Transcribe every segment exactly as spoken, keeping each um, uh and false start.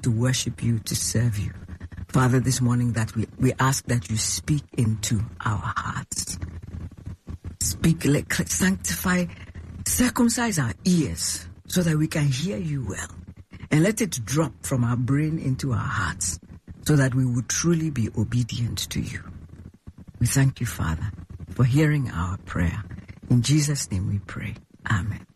to worship you, to serve you. Father, this morning that we, we ask that you speak into our hearts. Speak, like, sanctify, circumcise our ears so that we can hear you well. And let it drop from our brain into our hearts so that we would truly be obedient to you. We thank you, Father, for hearing our prayer. In Jesus' name we pray. Amen.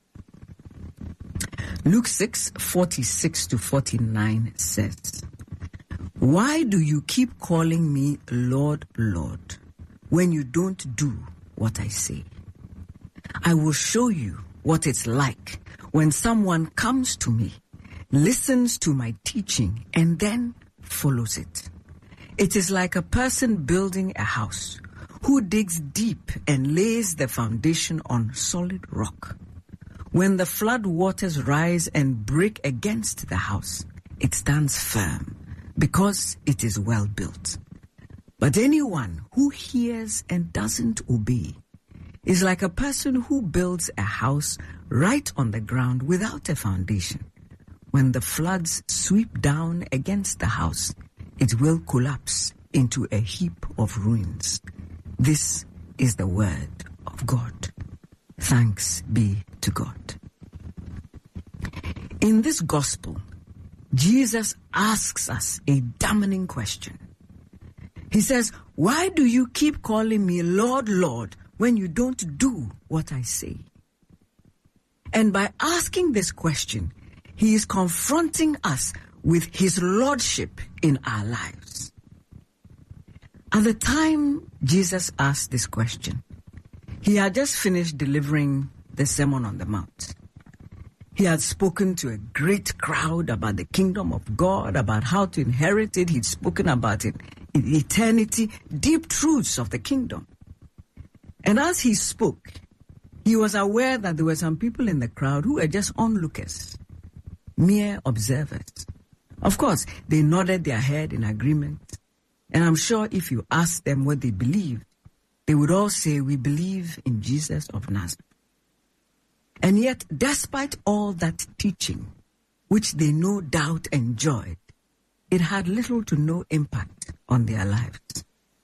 Luke six, forty-six to forty-nine says, "Why do you keep calling me Lord, Lord, when you don't do what I say? I will show you what it's like when someone comes to me, listens to my teaching, and then follows it. It is like a person building a house who digs deep and lays the foundation on solid rock. When the flood waters rise and break against the house, it stands firm because it is well built. But anyone who hears and doesn't obey is like a person who builds a house right on the ground without a foundation. When the floods sweep down against the house, it will collapse into a heap of ruins. This is the word of God. Thanks be to God." In this gospel, Jesus asks us a damning question. He says, "Why do you keep calling me Lord, Lord, when you don't do what I say?" And by asking this question, he is confronting us with his lordship in our lives. At the time Jesus asked this question, he had just finished delivering the Sermon on the Mount. He had spoken to a great crowd about the kingdom of God, about how to inherit it. He'd spoken about it in eternity, deep truths of the kingdom. And as he spoke, he was aware that there were some people in the crowd who were just onlookers, mere observers. Of course, they nodded their head in agreement. And I'm sure if you ask them what they believed, they would all say, "We believe in Jesus of Nazareth." And yet, despite all that teaching, which they no doubt enjoyed, it had little to no impact on their lives.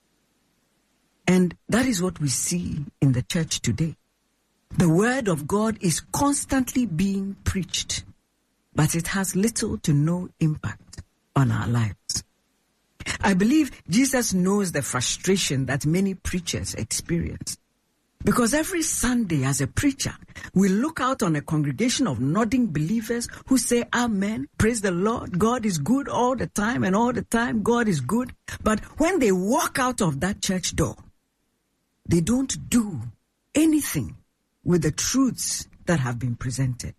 And that is what we see in the church today. The word of God is constantly being preached, but it has little to no impact on our lives. I believe Jesus knows the frustration that many preachers experience. Because every Sunday as a preacher, we look out on a congregation of nodding believers who say, "Amen, praise the Lord, God is good all the time, and all the time God is good." But when they walk out of that church door, they don't do anything with the truths that have been presented.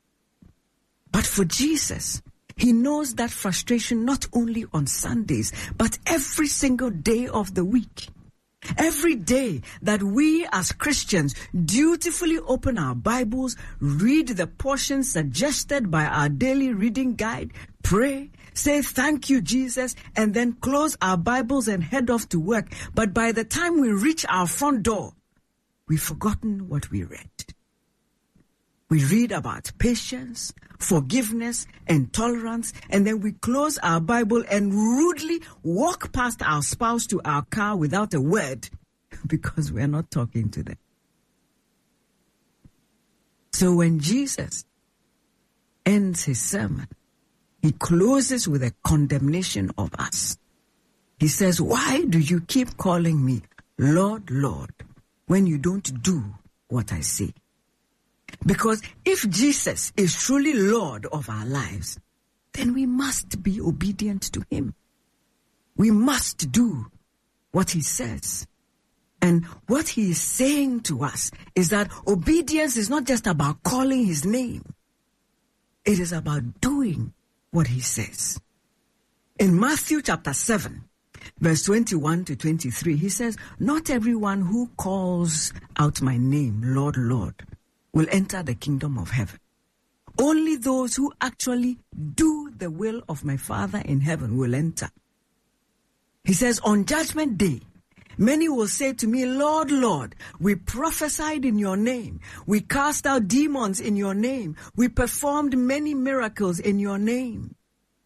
But for Jesus, he knows that frustration not only on Sundays, but every single day of the week. Every day that we as Christians dutifully open our Bibles, read the portions suggested by our daily reading guide, pray, say thank you, Jesus, and then close our Bibles and head off to work. But by the time we reach our front door, we've forgotten what we read. We read about patience, forgiveness, and tolerance, and then we close our Bible and rudely walk past our spouse to our car without a word because we are not talking to them. So when Jesus ends his sermon, he closes with a condemnation of us. He says, "Why do you keep calling me Lord, Lord, when you don't do what I say?" Because if Jesus is truly Lord of our lives, then we must be obedient to him. We must do what he says. And what he is saying to us is that obedience is not just about calling his name. It is about doing what he says. In Matthew chapter seven, verse twenty-one to twenty-three, he says, "Not everyone who calls out my name, Lord, Lord, will enter the kingdom of heaven. Only those who actually do the will of my Father in heaven will enter." He says, "On judgment day, many will say to me, 'Lord, Lord, we prophesied in your name. We cast out demons in your name. We performed many miracles in your name.'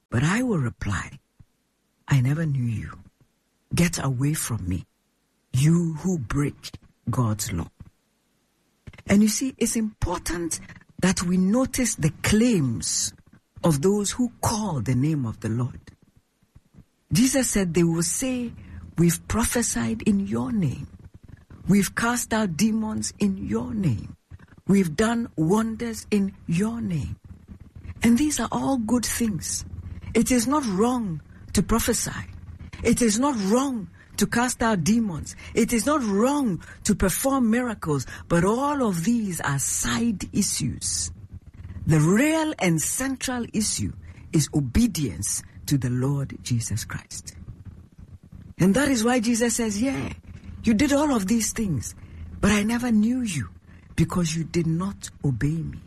But I will reply, I never knew you. Get away from me, you who break God's law. And you see, it's important that we notice the claims of those who call the name of the Lord. Jesus said they will say, we've prophesied in your name. We've cast out demons in your name. We've done wonders in your name. And these are all good things. It is not wrong to prophesy. It is not wrong to cast out demons. It is not wrong to perform miracles, but all of these are side issues. The real and central issue is obedience to the Lord Jesus Christ. And that is why Jesus says, yeah, you did all of these things, but I never knew you because you did not obey me.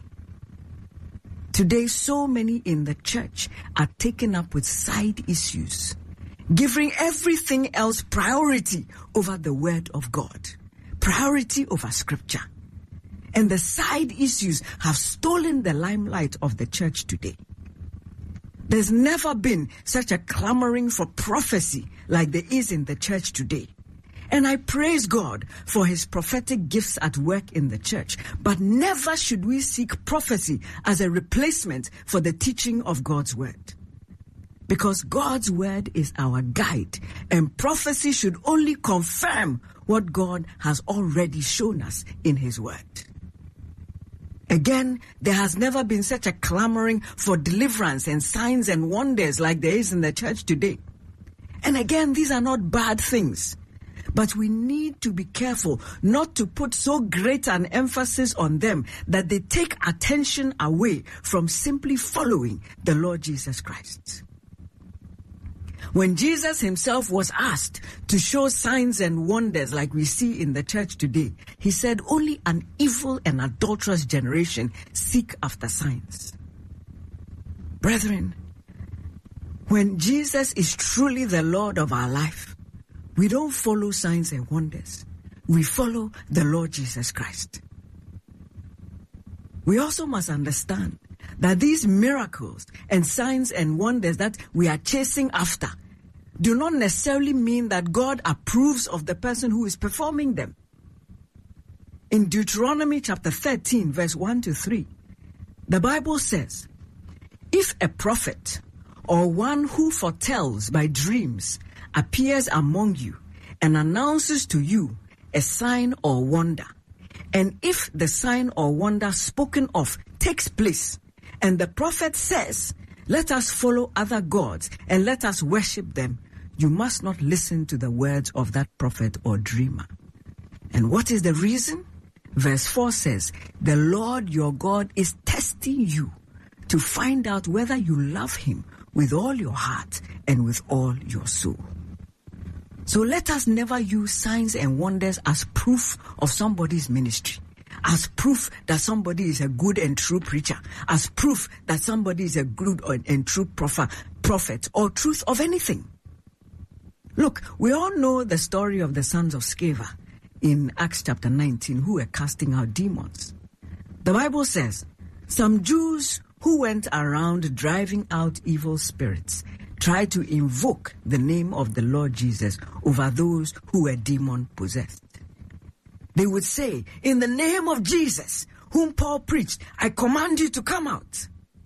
Today, so many in the church are taken up with side issues, giving everything else priority over the word of God, priority over scripture. And the side issues have stolen the limelight of the church today. There's never been such a clamoring for prophecy like there is in the church today. And I praise God for his prophetic gifts at work in the church. But never should we seek prophecy as a replacement for the teaching of God's word. Because God's word is our guide, and prophecy should only confirm what God has already shown us in his word. Again, there has never been such a clamoring for deliverance and signs and wonders like there is in the church today. And again, these are not bad things. But we need to be careful not to put so great an emphasis on them that they take attention away from simply following the Lord Jesus Christ. When Jesus himself was asked to show signs and wonders like we see in the church today, he said, only an evil and adulterous generation seek after signs. Brethren, when Jesus is truly the Lord of our life, we don't follow signs and wonders. We follow the Lord Jesus Christ. We also must understand that these miracles and signs and wonders that we are chasing after do not necessarily mean that God approves of the person who is performing them. In Deuteronomy chapter thirteen, verse one to three, the Bible says, if a prophet or one who foretells by dreams appears among you and announces to you a sign or wonder, and if the sign or wonder spoken of takes place, and the prophet says, let us follow other gods and let us worship them, you must not listen to the words of that prophet or dreamer. And what is the reason? Verse four says, the Lord your God is testing you to find out whether you love him with all your heart and with all your soul. So let us never use signs and wonders as proof of somebody's ministry, as proof that somebody is a good and true preacher, as proof that somebody is a good and true prophet, or truth of anything. Look, we all know the story of the sons of Sceva in Acts chapter nineteen, who were casting out demons. The Bible says, some Jews who went around driving out evil spirits tried to invoke the name of the Lord Jesus over those who were demon-possessed. They would say, in the name of Jesus, whom Paul preached, I command you to come out.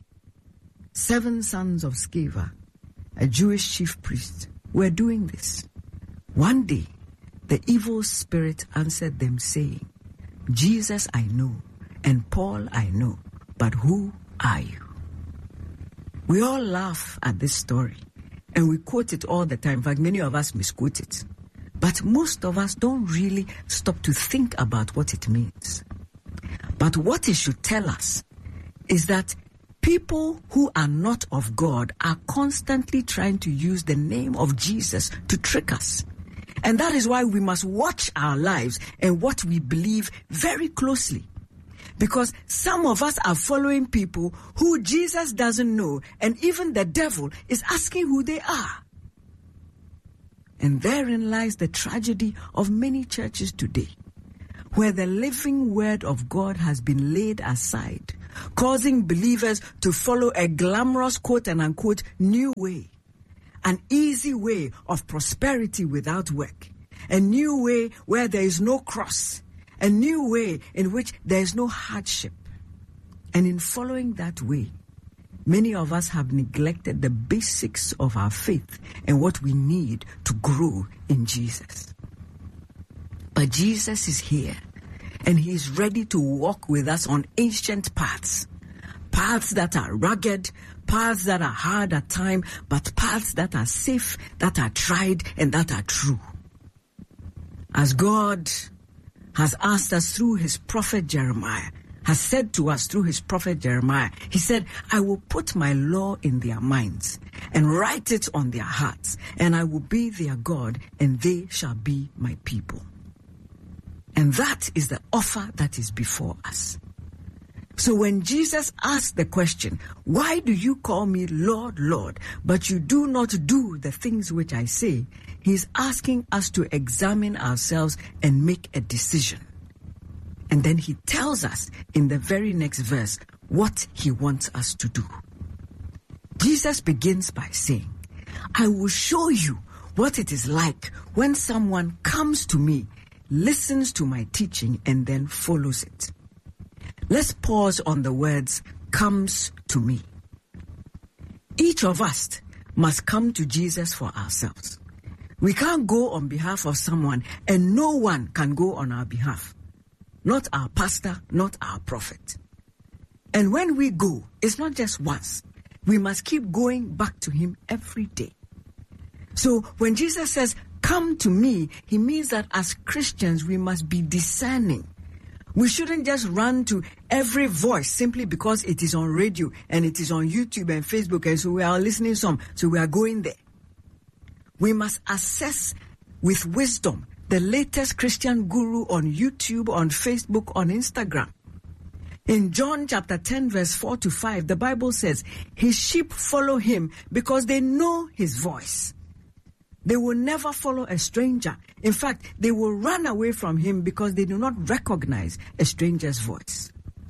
Seven sons of Sceva, a Jewish chief priest, were doing this. One day, the evil spirit answered them, saying, Jesus I know, and Paul I know, but who are you? We all laugh at this story, and we quote it all the time. In fact, many of us misquote it. But most of us don't really stop to think about what it means. But what it should tell us is that people who are not of God are constantly trying to use the name of Jesus to trick us. And that is why we must watch our lives and what we believe very closely. Because some of us are following people who Jesus doesn't know, and even the devil is asking who they are. And therein lies the tragedy of many churches today, where the living word of God has been laid aside causing believers to follow a glamorous quote and unquote new way, an easy way of prosperity without work, a new way where there is no cross, a new way in which there is no hardship. And in following that way, many of us have neglected the basics of our faith and what we need to grow in Jesus. But Jesus is here, and he is ready to walk with us on ancient paths, paths that are rugged, paths that are hard at times, but paths that are safe, that are tried, and that are true. As God has asked us through his prophet Jeremiah, has said to us through his prophet Jeremiah, he said, I will put my law in their minds and write it on their hearts, and I will be their God, and they shall be my people. And that is the offer that is before us. So when Jesus asked the question, why do you call me Lord, Lord, but you do not do the things which I say? He's asking us to examine ourselves and make a decision. And then he tells us in the very next verse what he wants us to do. Jesus begins by saying, I will show you what it is like when someone comes to me, listens to my teaching, and then follows it. Let's pause on the words, comes to me. Each of us must come to Jesus for ourselves. We can't go on behalf of someone, and no one can go on our behalf. Not our pastor, not our prophet. And when we go, it's not just once. We must keep going back to him every day. So when Jesus says, come to me, he means that as Christians, we must be discerning. We shouldn't just run to every voice simply because it is on radio and it is on YouTube and Facebook, and so we are listening some, so we are going there. We must assess with wisdom the latest Christian guru on YouTube, on Facebook, on Instagram. In John chapter ten, verse four to five, the Bible says, his sheep follow him because they know his voice. They will never follow a stranger. In fact, they will run away from him because they do not recognize a stranger's voice.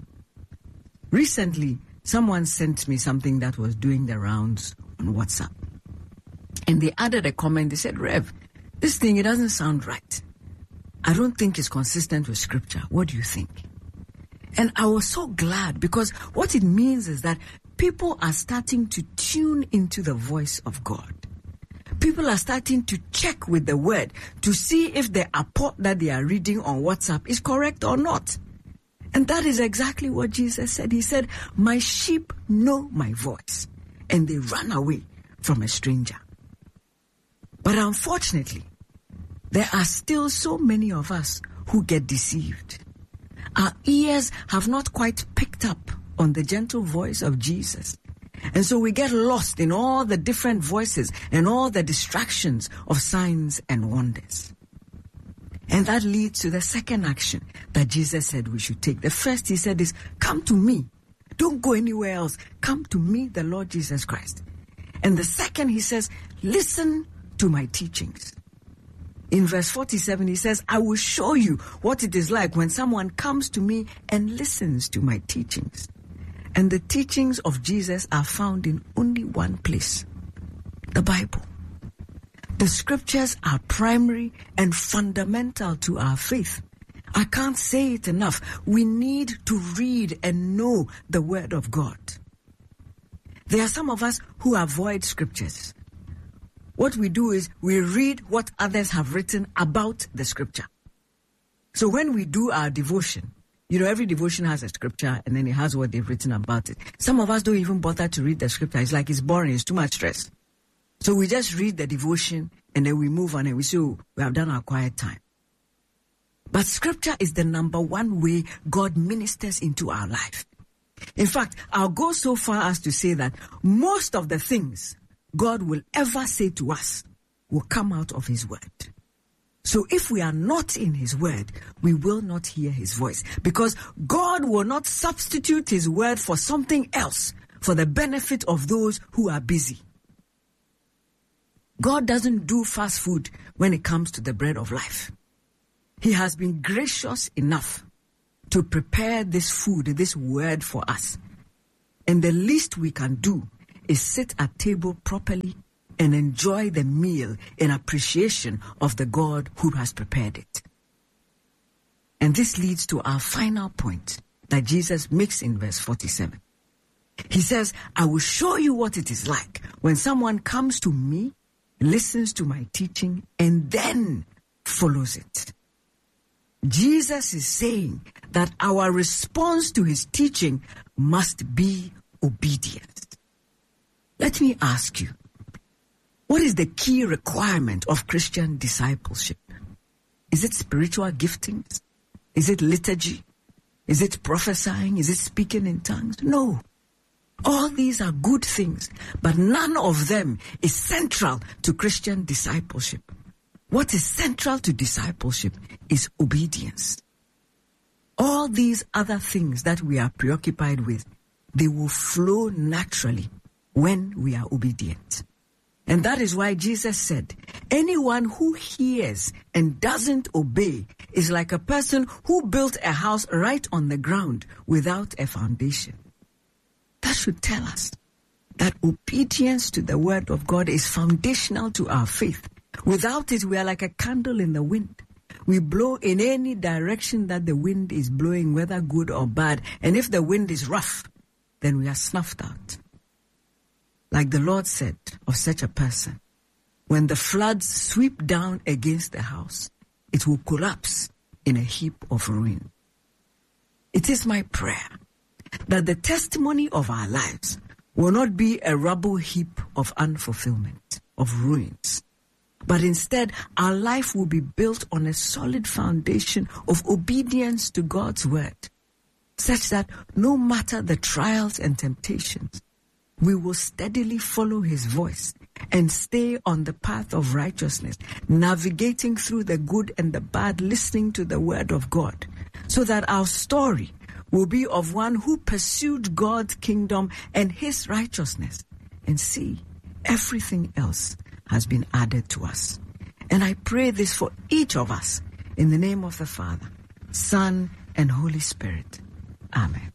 Recently, someone sent me something that was doing the rounds on WhatsApp. And they added a comment. They said, Rev, this thing, it doesn't sound right. I don't think it's consistent with scripture. What do you think? And I was so glad, because what it means is that people are starting to tune into the voice of God. People are starting to check with the word to see if the report that they are reading on WhatsApp is correct or not. And that is exactly what Jesus said. He said, my sheep know my voice, and they run away from a stranger. But unfortunately, there are still so many of us who get deceived. Our ears have not quite picked up on the gentle voice of Jesus. And so we get lost in all the different voices and all the distractions of signs and wonders. And that leads to the second action that Jesus said we should take. The first he said is, come to me. Don't go anywhere else. Come to me, the Lord Jesus Christ. And the second he says, listen to my teachings. In verse forty-seven, he says, I will show you what it is like when someone comes to me and listens to my teachings. And the teachings of Jesus are found in only one place, the Bible. The scriptures are primary and fundamental to our faith. I can't say it enough. We need to read and know the word of God. There are some of us who avoid scriptures. What we do is we read what others have written about the scripture. So when we do our devotion, you know, every devotion has a scripture and then it has what they've written about it. Some of us don't even bother to read the scripture. It's like it's boring. It's too much stress. So we just read the devotion and then we move on and we say, oh, we have done our quiet time. But scripture is the number one way God ministers into our life. In fact, I'll go so far as to say that most of the things God will ever say to us will come out of his word. So if we are not in his word, we will not hear his voice, because God will not substitute his word for something else for the benefit of those who are busy. God doesn't do fast food when it comes to the bread of life. He has been gracious enough to prepare this food, this word for us. And the least we can do is sit at table properly and enjoy the meal in appreciation of the God who has prepared it. And this leads to our final point that Jesus makes in verse forty-seven. He says, I will show you what it is like when someone comes to me, listens to my teaching, and then follows it. Jesus is saying that our response to his teaching must be obedience. Let me ask you, what is the key requirement of Christian discipleship? Is it spiritual giftings? Is it liturgy? Is it prophesying? Is it speaking in tongues? No. All these are good things, but none of them is central to Christian discipleship. What is central to discipleship is obedience. All these other things that we are preoccupied with, they will flow naturally when we are obedient. And that is why Jesus said, anyone who hears and doesn't obey is like a person who built a house right on the ground without a foundation. That should tell us that obedience to the word of God is foundational to our faith. Without it, we are like a candle in the wind. We blow in any direction that the wind is blowing, whether good or bad. And if the wind is rough, then we are snuffed out. Like the Lord said of such a person, when the floods sweep down against the house, it will collapse in a heap of ruin. It is my prayer that the testimony of our lives will not be a rubble heap of unfulfillment, of ruins, but instead our life will be built on a solid foundation of obedience to God's word, such that no matter the trials and temptations, we will steadily follow his voice and stay on the path of righteousness, navigating through the good and the bad, listening to the word of God, so that our story will be of one who pursued God's kingdom and his righteousness. And see, everything else has been added to us. And I pray this for each of us in the name of the Father, Son, and Holy Spirit. Amen.